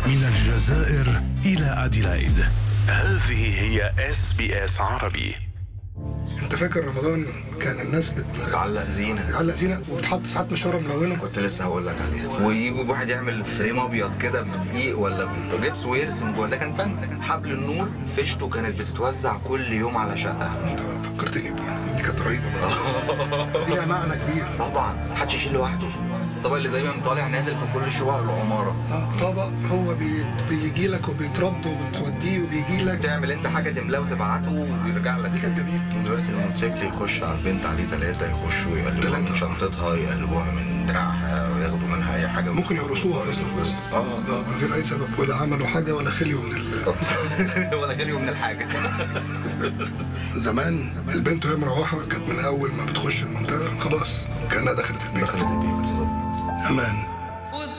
من الجزائر إلى أديلايد، هذه هي SBS عربي. انت فاكر رمضان كان الناس بتعلق زينه وبتحط ساعات مشوره ملونه؟ كنت لسه هقول لك عليها. ويجوا واحد يعمل فريم ابيض كده بدقيق ولا بجبس ويرسم جوه، ده كان فن. حبل النور فيشته كانت بتتوزع كل يوم على شقه. انت فكرتني بدي كانت رهيبه برضه. دي لها معنى كبير طبعا، محدش يشيل لوحده. الطبق اللي دايما طالع نازل في كل شقق العماره. طبق هو بيجي لك وبيترد وبتوديه وبيجي لك، تعمل انت حاجه تملاه وتبعته ويرجع لك. دي كانت جميله. دلوقتي الموتوسيكل يخش على البنت عليه 3 يخشوا يقلبوها من شنطتها، يقلبوها من دراعها وياخدوا منها اي حاجه. ممكن يرقصوها اصلا بس من غير اي سبب، ولا عملوا حاجه ولا خليوا من ولا خليوا من الحاجه. زمان البنت وهي مروحه كانت من اول ما بتخش المنطقه خلاص كانها دخلت البيت. بالظبط. امان.